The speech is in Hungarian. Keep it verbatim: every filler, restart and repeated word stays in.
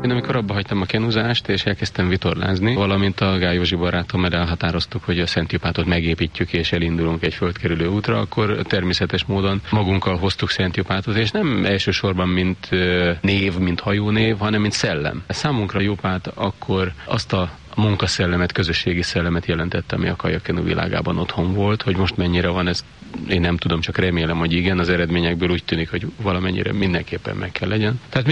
Én amikor abba hagytam a kenúzást, és elkezdtem vitorlázni, valamint a Gál Józsi barátommal elhatároztuk, hogy a Szent Jupátot megépítjük, és elindulunk egy földkerülő útra, akkor természetes módon magunkkal hoztuk Szent Jupátot, és nem elsősorban mint név, mint hajónév, hanem mint szellem. Számunkra Jupát akkor azt a a munkaszellemet, közösségi szellemet jelentette, ami a kajakkenú világában otthon volt, hogy most mennyire van ez, én nem tudom, csak remélem, hogy igen, az eredményekből úgy tűnik, hogy valamennyire mindenképpen meg kell legyen. Tehát